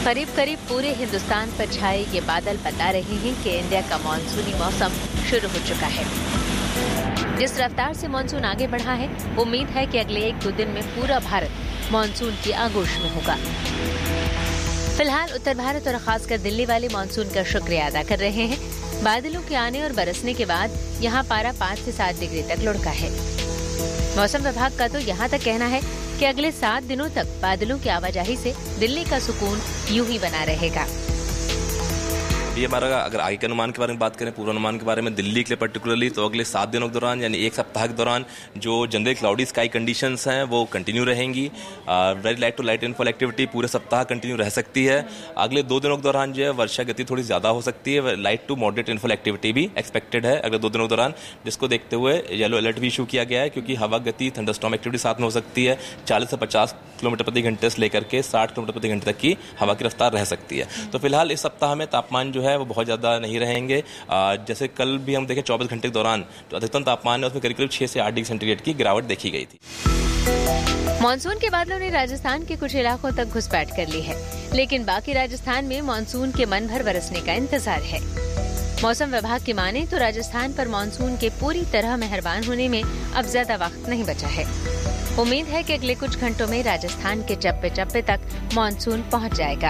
करीब करीब पूरे हिंदुस्तान पर छाए ये बादल बता रहे हैं कि इंडिया का मानसूनी मौसम शुरू हो चुका है। जिस रफ्तार से मानसून आगे बढ़ा है, उम्मीद है कि अगले 1-2 दिन में पूरा भारत मानसून की आगोश में होगा। फिलहाल उत्तर भारत और खासकर दिल्ली वाले मानसून का शुक्रिया अदा कर रहे हैं। बादलों के आने और बरसने के बाद यहाँ पारा 5 से 7 डिग्री तक लुढ़का है। मौसम विभाग का तो यहाँ तक कहना है कि अगले 7 दिनों तक बादलों की आवाजाही से दिल्ली का सुकून यूं ही बना रहेगा। ये हमारा अगर आगे के अनुमान के बारे में बात करें, पूर्वानुमान के बारे में दिल्ली के लिए पर्टिकुलरली, तो अगले 7 दिनों के दौरान यानी 1 सप्ताह के दौरान जो जनरल क्लाउडी स्काई कंडीशंस हैं वो कंटिन्यू रहेंगी। Very light to light rainfall activity पूरे सप्ताह कंटिन्यू रह सकती है। अगले 2 दिनों के दौरान जो है वर्षा गति थोड़ी ज़्यादा हो सकती है। Light to moderate rainfall activity भी एक्सपेक्टेड है अगले 2 दिनों के दौरान, जिसको देखते हुए येलो अलर्ट भी इशू किया गया है, क्योंकि हवा गति थंडरस्टॉर्म एक्टिविटी साथ में हो सकती है। 40 से 50 किलोमीटर प्रति घंटे से लेकर के 60 किलोमीटर प्रति घंटे तक की हवा की रफ्तार रह सकती है। तो फिलहाल इस सप्ताह में तापमान जो है वो बहुत ज़्यादा नहीं रहेंगे। जैसे कल भी हम देखें 24 घंटे के दौरान जो अधिकतम तापमान है उसमें करीब करीब 6 से 8 डिग्री सेंटीग्रेड की गिरावट देखी गई थी। मानसून के बादलों ने राजस्थान के कुछ इलाकों तक घुसपैठ कर ली है, लेकिन बाकी राजस्थान में मानसून के मन भर बरसने का इंतजार है। मौसम विभाग की माने तो राजस्थान पर मानसून के पूरी तरह मेहरबान होने में अब ज्यादा वक्त नहीं बचा है। उम्मीद है कि अगले कुछ घंटों में राजस्थान के चप्पे चप्पे तक मानसून पहुंच जाएगा।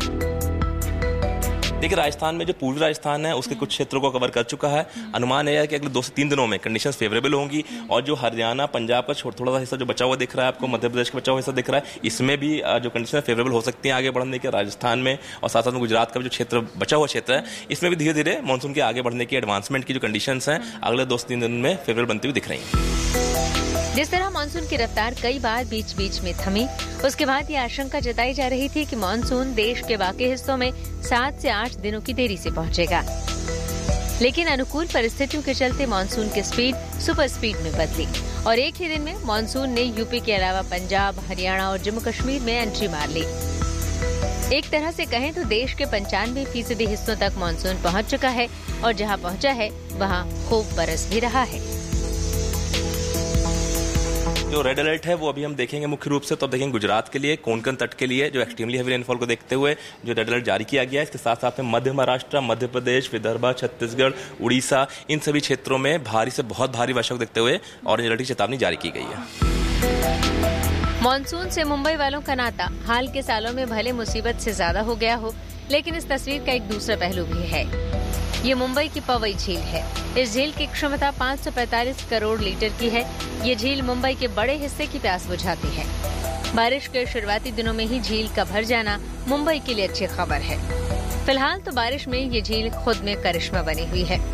देखिए, राजस्थान में जो पूर्वी राजस्थान है उसके कुछ क्षेत्रों को कवर कर चुका है। अनुमान है कि अगले 2 से 3 दिनों में कंडीशंस फेवरेबल होंगी, और जो हरियाणा पंजाब का थोड़ा सा हिस्सा जो बचा हुआ दिख रहा है आपको, मध्य प्रदेश का बचा हुआ हिस्सा दिख रहा है, इसमें भी जो कंडीशन फेवरेबल हो सकती हैं आगे बढ़ने के। राजस्थान में और साथ साथ में गुजरात का जो क्षेत्र बचा हुआ क्षेत्र है, इसमें भी धीरे धीरे मानसून के आगे बढ़ने की एडवांसमेंट की जो कंडीशंस हैं अगले 2 से 3 दिन में फेवरेबल बनती हुई दिख रही हैं। जिस तरह मानसून की रफ्तार कई बार बीच बीच में थमी, उसके बाद ये आशंका जताई जा रही थी कि मानसून देश के बाकी हिस्सों में 7 से 8 दिनों की देरी से पहुंचेगा। लेकिन अनुकूल परिस्थितियों के चलते मानसून की स्पीड सुपर स्पीड में बदली और एक ही दिन में मानसून ने यूपी के अलावा पंजाब, हरियाणा और जम्मू कश्मीर में एंट्री मार ली। एक तरह से कहें तो देश के 95% हिस्सों तक मानसून पहुंच चुका है, और जहां पहुंचा है वहां खूब बरस भी रहा है। जो रेड अलर्ट है वो अभी हम देखेंगे मुख्य रूप से, तो अब देखेंगे गुजरात के लिए, कोंकण तट के लिए जो एक्सट्रीमली हेवी रेनफॉल को देखते हुए जो रेड अलर्ट जारी किया गया है। इसके साथ साथ में मध्य महाराष्ट्र, मध्य प्रदेश, विदर्भ, छत्तीसगढ़, उड़ीसा, इन सभी क्षेत्रों में भारी से बहुत भारी वर्षा को देखते हुए ऑरेंज अलर्ट की चेतावनी जारी की गई है। मानसून से मुंबई वालों का नाता हाल के सालों में भले मुसीबत से ज्यादा हो गया हो, लेकिन इस तस्वीर का एक दूसरा पहलू भी है। ये मुंबई की पवई झील है। इस झील की क्षमता 545 करोड़ लीटर की है। ये झील मुंबई के बड़े हिस्से की प्यास बुझाती है। बारिश के शुरुआती दिनों में ही झील का भर जाना मुंबई के लिए अच्छी खबर है। फिलहाल तो बारिश में ये झील खुद में करिश्मा बनी हुई है।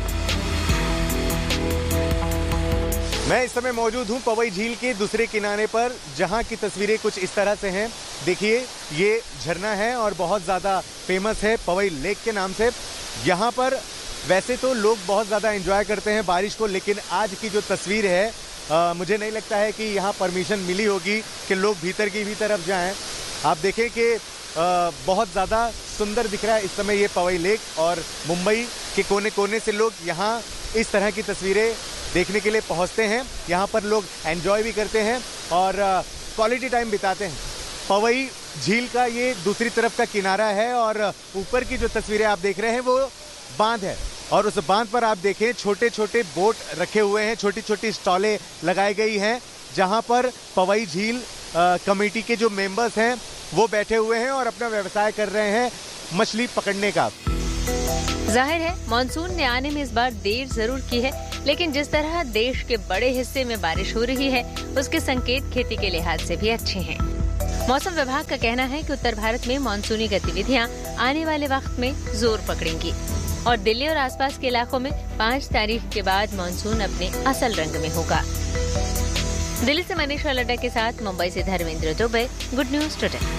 मैं इस समय मौजूद हूँ पवई झील के दूसरे किनारे पर, जहाँ की तस्वीरें कुछ इस तरह से हैं। देखिए, ये झरना है और बहुत ज़्यादा फेमस है पवई लेक के नाम से। यहाँ पर वैसे तो लोग बहुत ज़्यादा एंजॉय करते हैं बारिश को, लेकिन आज की जो तस्वीर है मुझे नहीं लगता है कि यहाँ परमिशन मिली होगी कि लोग भीतर की भी तरफ जाएं। आप देखें कि बहुत ज़्यादा सुंदर दिख रहा है इस समय ये पवई लेक, और मुंबई के कोने कोने से लोग यहाँ इस तरह की तस्वीरें देखने के लिए पहुँचते हैं। यहाँ पर लोग एंजॉय भी करते हैं और क्वालिटी टाइम बिताते हैं। पवई झील का ये दूसरी तरफ का किनारा है, और ऊपर की जो तस्वीरें आप देख रहे हैं वो बांध है, और उस बांध पर आप देखें छोटे छोटे बोट रखे हुए हैं, छोटी छोटी स्टॉलें लगाई गई हैं, जहां पर पवई झील कमेटी के जो मेंबर्स हैं वो बैठे हुए हैं और अपना व्यवसाय कर रहे हैं मछली पकड़ने का। जाहिर है मानसून ने आने में इस बार देर जरूर की है, लेकिन जिस तरह देश के बड़े हिस्से में बारिश हो रही है उसके संकेत खेती के लिहाज से भी अच्छे हैं। मौसम विभाग का कहना है कि उत्तर भारत में मानसूनी गतिविधियां आने वाले वक्त में जोर पकड़ेंगी, और दिल्ली और आसपास के इलाकों में 5 तारीख के बाद मानसून अपने असल रंग में होगा। दिल्ली से मनीषा लड्डा के साथ मुंबई से Dharmendra Dubey, good news today.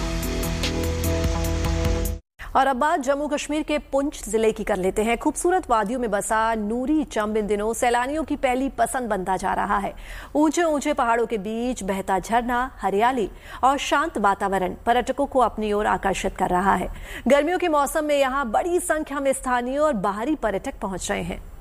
और अब बात जम्मू कश्मीर के पुंछ जिले की कर लेते हैं। खूबसूरत वादियों में बसा नूरी चंब इन दिनों सैलानियों की पहली पसंद बनता जा रहा है। ऊंचे ऊंचे पहाड़ों के बीच बहता झरना, हरियाली और शांत वातावरण पर्यटकों को अपनी ओर आकर्षित कर रहा है। गर्मियों के मौसम में यहाँ बड़ी संख्या में स्थानीय और बाहरी पर्यटक पहुंच रहे हैं।